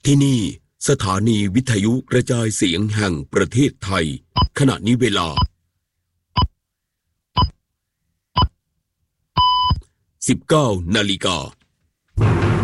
ที่นี่สถานีวิทยุกระจายเสียงแห่งประเทศไทยขณะนี้เวลา 19 นาฬิกา